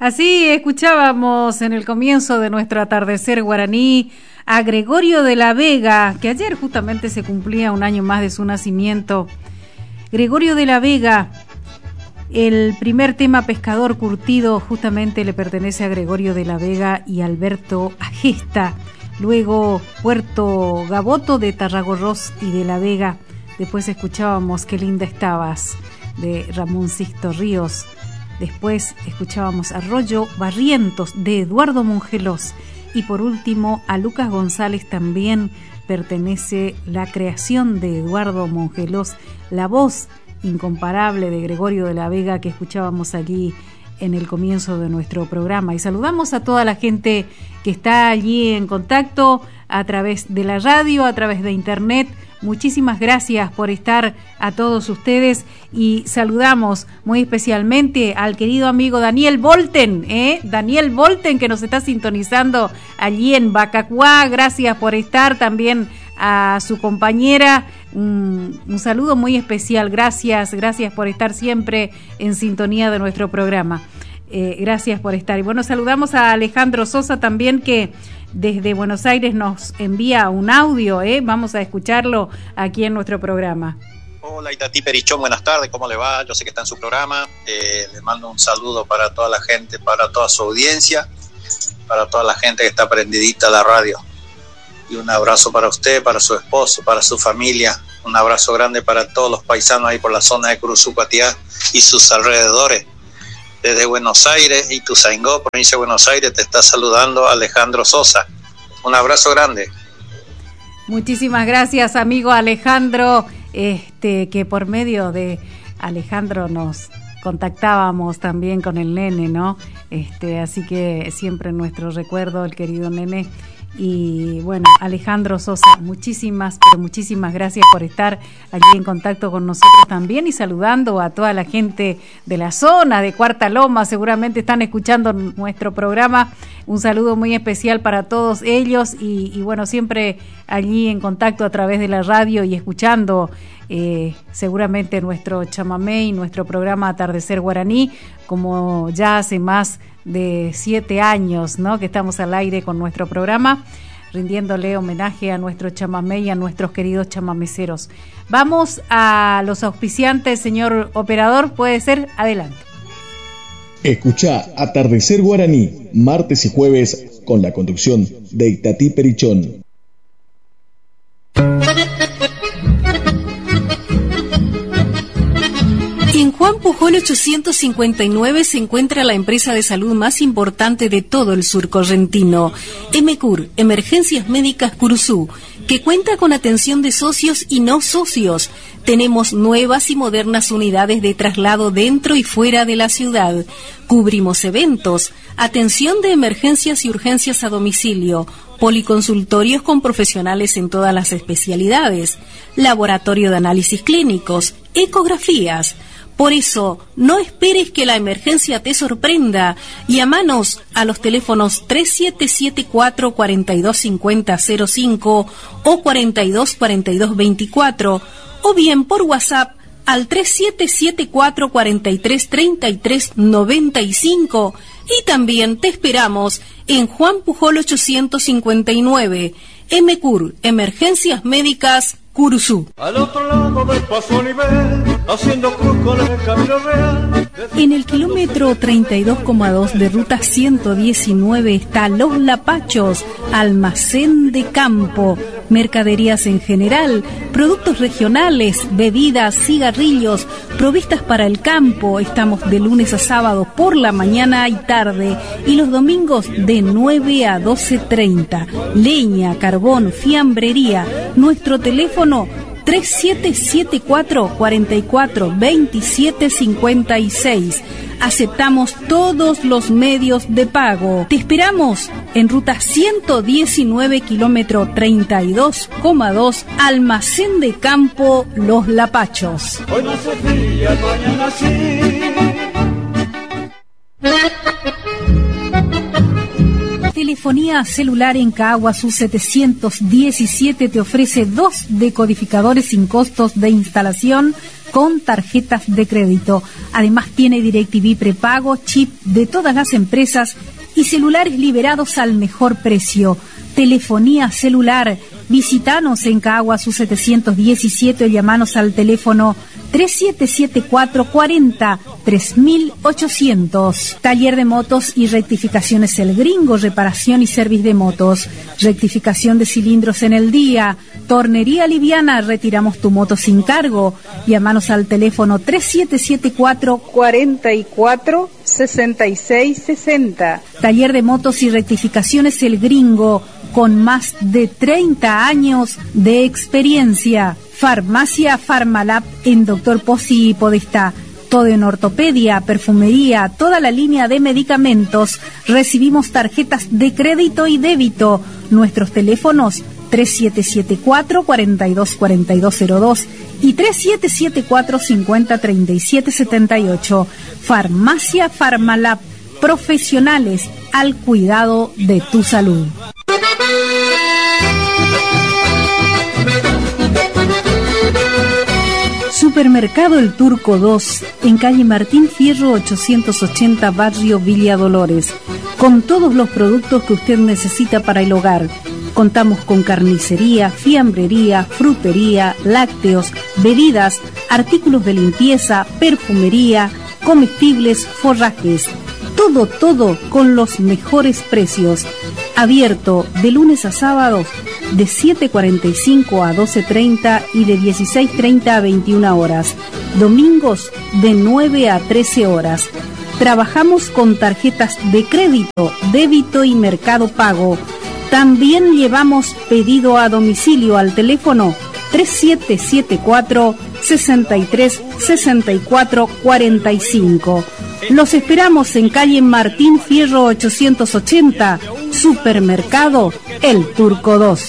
Así escuchábamos en el comienzo de nuestro atardecer guaraní a Gregorio de la Vega, que ayer justamente se cumplía un año más de su nacimiento. Gregorio de la Vega, el primer tema Pescador Curtido justamente le pertenece a Gregorio de la Vega y Alberto Agesta. Luego Puerto Gaboto de Tarragorros y de la Vega. Después escuchábamos Qué linda estabas de Ramón Sixto Ríos. Después escuchábamos Arroyo Barrientos de Eduardo Mongelós. Y por último, a Lucas González también pertenece la creación de Eduardo Mongelós, la voz incomparable de Gregorio de la Vega que escuchábamos allí en el comienzo de nuestro programa. Y saludamos a toda la gente que está allí en contacto a través de la radio, a través de internet. Muchísimas gracias por estar a todos ustedes y saludamos muy especialmente al querido amigo Daniel Volten, Daniel Volten, que nos está sintonizando allí en Bacacuá. Gracias por estar, también a su compañera, un saludo muy especial. Gracias por estar siempre en sintonía de nuestro programa. Gracias por estar. Y bueno, saludamos a Alejandro Sosa también, que desde Buenos Aires nos envía un audio, vamos a escucharlo aquí en nuestro programa. Hola Itatí Perichón, buenas tardes, ¿cómo le va? Yo sé que está en su programa, le mando un saludo para toda la gente, para toda su audiencia, para toda la gente que está prendidita a la radio. Y un abrazo para usted, para su esposo, para su familia, un abrazo grande para todos los paisanos ahí por la zona de Curuzú-Patiá y sus alrededores. Desde Buenos Aires, Ituzaingó, provincia de Buenos Aires, te está saludando Alejandro Sosa. Un abrazo grande. Muchísimas gracias, amigo Alejandro, que por medio de Alejandro nos contactábamos también con el nene, ¿no? Así que siempre en nuestro recuerdo el querido nene. Y bueno, Alejandro Sosa, muchísimas gracias por estar allí en contacto con nosotros también y saludando a toda la gente de la zona de Cuarta Loma. Seguramente están escuchando nuestro programa. Un saludo muy especial para todos ellos y bueno, siempre allí en contacto a través de la radio y escuchando seguramente nuestro chamamé y nuestro programa Atardecer Guaraní, como ya hace más de 7 años, ¿no?, que estamos al aire con nuestro programa, rindiéndole homenaje a nuestro chamamé y a nuestros queridos chamameceros. Vamos a los auspiciantes, señor operador, puede ser, adelante. Escucha Atardecer Guaraní, martes y jueves, con la conducción de Itatí Perichón. En Juan Pujol 859 se encuentra la empresa de salud más importante de todo el sur correntino, EMECUR, Emergencias Médicas Curuzú, que cuenta con atención de socios y no socios. Tenemos nuevas y modernas unidades de traslado dentro y fuera de la ciudad. Cubrimos eventos, atención de emergencias y urgencias a domicilio, policonsultorios con profesionales en todas las especialidades, laboratorio de análisis clínicos, ecografías. Por eso, no esperes que la emergencia te sorprenda. Llamanos a los teléfonos 3774-425005 o 424224 o bien por WhatsApp al 3774-433395 y también te esperamos en Juan Pujol 859, EMECUR, Emergencias Médicas Curuzú. Al otro lado del paso a nivel, haciendo cruz con el camino real. En el kilómetro 32,2 de ruta 119 está Los Lapachos, almacén de campo, mercaderías en general, productos regionales, bebidas, cigarrillos, provistas para el campo. Estamos de lunes a sábado por la mañana y tarde y los domingos de 9 a 12:30. Leña, carbón, fiambrería. Nuestro teléfono 3774-442756. Aceptamos todos los medios de pago. Te esperamos en ruta 119, kilómetro 32,2, almacén de campo Los Lapachos. Hoy no se fría, mañana sí. Telefonía celular en Caguazú 717 te ofrece 2 decodificadores sin costos de instalación con tarjetas de crédito. Además tiene DirecTV prepago, chip de todas las empresas y celulares liberados al mejor precio. Telefonía celular. Visítanos en Caguazú 717 o llamanos al teléfono 3774 3800. Taller de motos y rectificaciones El Gringo, reparación y servicio de motos, rectificación de cilindros en el día, tornería liviana, retiramos tu moto sin cargo. Llámanos al teléfono 3774 44 66 60. Taller de motos y rectificaciones El Gringo, con más de 30 años de experiencia. Farmacia Farmalab en Dr. Pozzi y Podestá. Todo en ortopedia, perfumería, toda la línea de medicamentos. Recibimos tarjetas de crédito y débito. Nuestros teléfonos 3774 42 4202 y 3774 50 37 78. Farmacia Farmalab. Profesionales al cuidado de tu salud. Supermercado El Turco 2, en calle Martín Fierro 880, barrio Villa Dolores, con todos los productos que usted necesita para el hogar. Contamos con carnicería, fiambrería, frutería, lácteos, bebidas, artículos de limpieza, perfumería, comestibles, forrajes. Todo con los mejores precios. Abierto de lunes a sábados de 7:45 a 12:30 y de 16:30 a 21 horas. Domingos de 9 a 13 horas. Trabajamos con tarjetas de crédito, débito y Mercado Pago. También llevamos pedido a domicilio al teléfono 3774 63 64 45. Los esperamos en calle Martín Fierro 880, Supermercado El Turco 2.